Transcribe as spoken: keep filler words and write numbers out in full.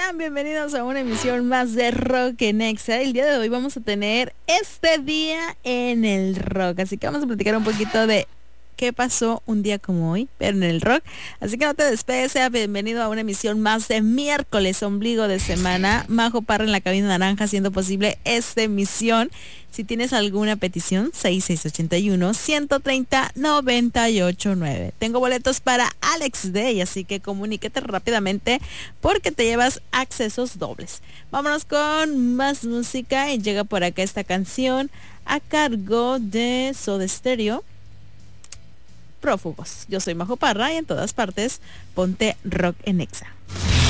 Sean bienvenidos a una emisión más de Rock en Exa. El día de hoy vamos a tener este día en el rock, así que vamos a platicar un poquito de qué pasó un día como hoy, pero en el rock. Así que no te despegues, sea bienvenido a una emisión más de miércoles, ombligo de semana. Majo Parra en la cabina naranja haciendo posible esta emisión. Si tienes alguna petición, seis seis ocho uno, uno tres cero, nueve ocho nueve. Tengo boletos para Alex Day, así que comuníquete rápidamente porque te llevas accesos dobles. Vámonos con más música y llega por acá esta canción a cargo de Soda Stereo, Prófugos. Yo soy Majo Parra y en todas partes ponte Rock en Exa.